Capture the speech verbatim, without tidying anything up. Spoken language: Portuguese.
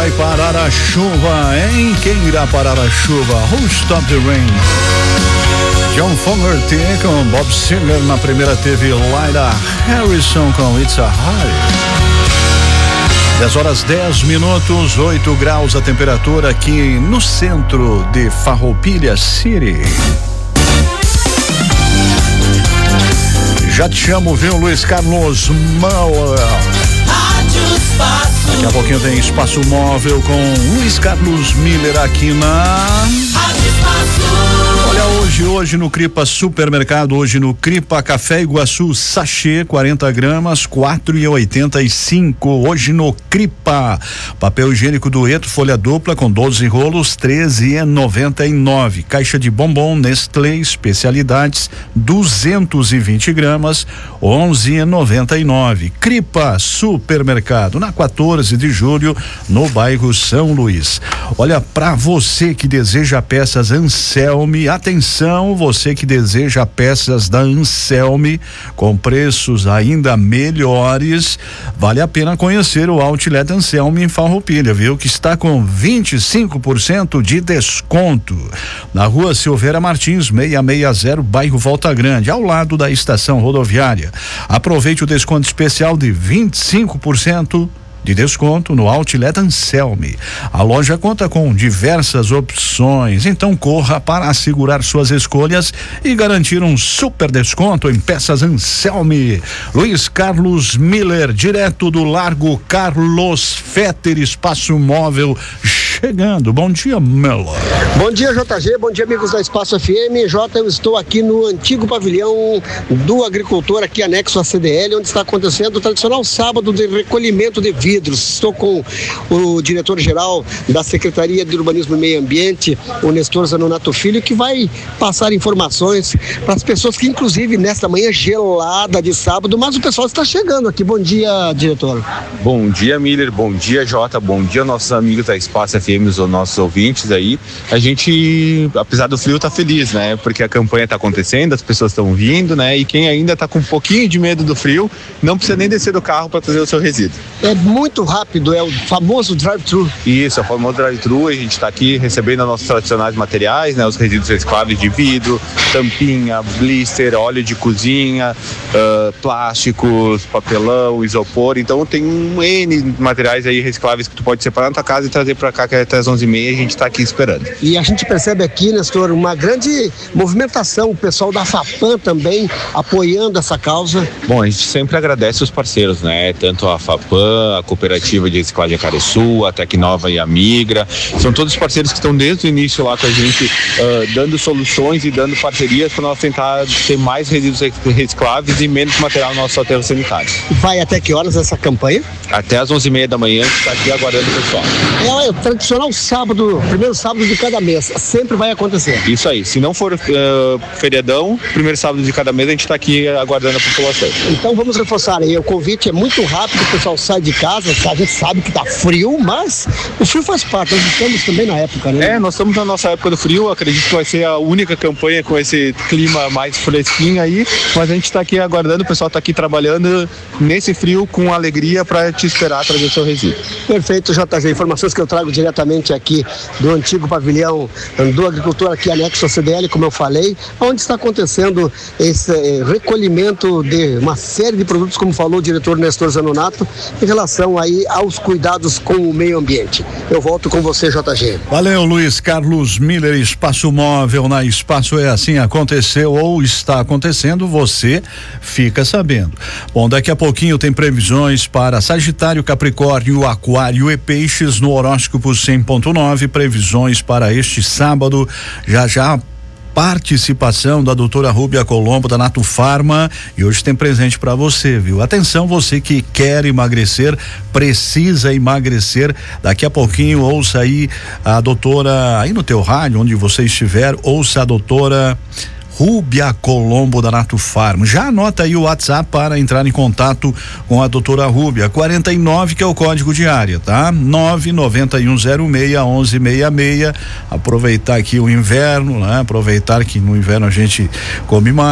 vai parar a chuva, hein? Quem irá parar a chuva? Who Stop the Rain? John Fogerty com Bob Seger na primeira, teve Lyra Harrison com It's a High. dez horas dez minutos, oito graus a temperatura aqui no centro de Farroupilha City. Já te chamo, viu, Luiz Carlos Mauer. Daqui a pouquinho tem Espaço Móvel com Luiz Carlos Miller aqui na Olha, hoje, hoje no Cripa Supermercado, hoje no Cripa Café Iguaçu Sachê, quarenta gramas, quatro e oitenta e cinco. Hoje no Cripa, papel higiênico Dueto, folha dupla com doze rolos, treze e noventa e nove. Caixa de bombom Nestlé Especialidades, duzentos e vinte gramas, onze e noventa e nove. Cripa Supermercado, na quatorze de julho, no bairro São Luís. Olha, para você que deseja peças Anselme, atenção, você que deseja peças da Anselme com preços ainda melhores, vale a pena conhecer o Outlet Anselme em Farroupilha, viu? Que está com vinte e cinco por cento de desconto. Na rua Silveira Martins, seiscentos e sessenta, bairro Volta Grande, ao lado da estação rodoviária. Aproveite o desconto especial de vinte e cinco por cento de desconto no Outlet Anselme. A loja conta com diversas opções, então corra para assegurar suas escolhas e garantir um super desconto em peças Anselme. Luiz Carlos Miller, direto do Largo Carlos Fetter, Espaço Móvel, chegando. Bom dia, Melo. Bom dia, J G, bom dia, amigos da Espaço F M. J, eu estou aqui no antigo pavilhão do agricultor, aqui anexo à C D L, onde está acontecendo o tradicional sábado de recolhimento de vidros. Estou com o diretor-geral da Secretaria de Urbanismo e Meio Ambiente, o Nestor Zanonato Filho, que vai passar informações para as pessoas que, inclusive, nesta manhã gelada de sábado, mas o pessoal está chegando aqui. Bom dia, diretor. Bom dia, Miller. Bom dia, Jota. Bom dia, nossos amigos da Espaço F M, os nossos ouvintes aí. A gente, apesar do frio, tá feliz, né? Porque a campanha tá acontecendo, as pessoas estão vindo, né? E quem ainda tá com um pouquinho de medo do frio, não precisa nem descer do carro para trazer o seu resíduo. É muito rápido, é o famoso drive-thru. Isso, é o famoso drive-thru. A gente está aqui recebendo nossos tradicionais materiais, né? Os resíduos recicláveis de vidro, tampinha, blister, óleo de cozinha, uh, plásticos, papelão, isopor. Então tem um N materiais aí recicláveis que tu pode separar na tua casa e trazer para cá, que é até as onze e meia, a gente está aqui esperando. E a gente percebe aqui, Nestor, uma grande movimentação, o pessoal da FAPAM também apoiando essa causa. Bom, a gente sempre agradece os parceiros, né? Tanto a FAPAM, a Cooperativa de Reciclagem Caresul, a Tecnova e a Migra, são todos parceiros que estão desde o início lá com a gente, uh, dando soluções e dando parcerias para nós tentar ter mais resíduos recicláveis e menos material no nosso aterro sanitário. Vai até que horas essa campanha? Até as onze e meia da manhã, a gente está aqui aguardando o pessoal. É o tradicional sábado, primeiro sábado de cada mês, sempre vai acontecer. Isso aí, se não for uh, feriadão, primeiro sábado de cada mês, a gente está aqui aguardando a população. Então vamos reforçar aí, o convite é muito rápido, o pessoal sai de casa, a gente sabe que tá frio, mas o frio faz parte, nós estamos também na época, né? É, nós estamos na nossa época do frio, acredito que vai ser a única campanha com esse clima mais fresquinho aí, mas a gente está aqui aguardando, o pessoal está aqui trabalhando nesse frio com alegria para te esperar trazer o seu resíduo. Perfeito, J G, informações que eu trago diretamente aqui do antigo pavilhão do agricultor, aqui anexo ao C D L, como eu falei, onde está acontecendo esse eh, recolhimento de uma série de produtos, como falou o diretor Nestor Zanonato, em relação aí aos cuidados com o meio ambiente. Eu volto com você, J G. Valeu, Luiz Carlos Miller. Espaço Móvel na Espaço é assim, aconteceu ou está acontecendo, você fica sabendo. Bom, daqui a pouquinho tem previsões para Sagitário, Capricórnio, Aquário e Peixes no horóscopo cem ponto nove, previsões para este sábado, já já participação da doutora Rúbia Colombo da Nato Farma, e hoje tem presente para você, viu? Atenção, você que quer emagrecer, precisa emagrecer, daqui a pouquinho ouça aí a doutora, aí no teu rádio, onde você estiver, ouça a doutora Rúbia Colombo da Nato Farma. Já anota aí o WhatsApp para entrar em contato com a doutora Rúbia, quarenta e nove, que é o código de área, tá? nove nove um zero seis onze seis seis. Aproveitar aqui o inverno, né? Aproveitar que no inverno a gente come mais.